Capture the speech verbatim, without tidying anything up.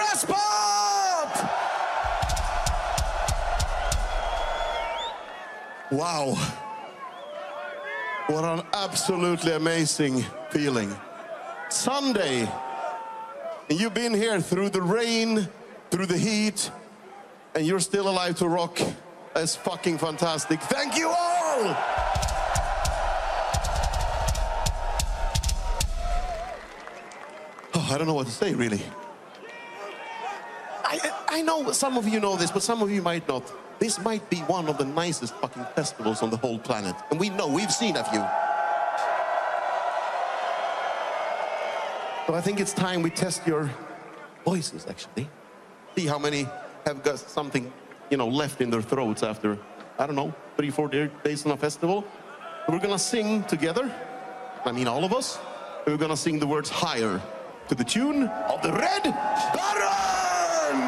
Graspop! Wow. What an absolutely amazing feeling. Sunday, and you've been here through the rain, through the heat, and you're still alive to rock. That's fucking fantastic. Thank you all! Oh, I don't know what to say, really. I, I know some of you know this, but some of you might not. This might be one of the nicest fucking festivals on the whole planet. And we know, we've seen a few. So I think it's time we test your voices, actually. See how many have got something, you know, left in their throats after, I don't know, three, four days on a festival. We're gonna sing together. I mean, all of us. We're gonna sing the words higher to the tune of the Red Baron!